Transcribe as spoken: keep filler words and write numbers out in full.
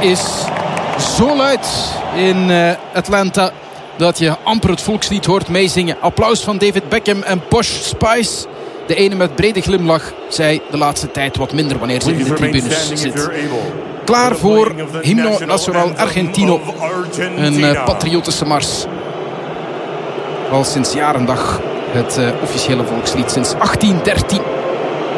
is zo luid in uh, Atlanta dat je amper het volkslied hoort meezingen. Applaus van David Beckham en Posh Spice. De ene met brede glimlach, zij de laatste tijd wat minder wanneer ze in de tribunes zit. Klaar voor Himno Nacional Argentino. Een uh, patriotische mars. Al sinds jaar en dag het uh, officiële volkslied sinds achttien dertien.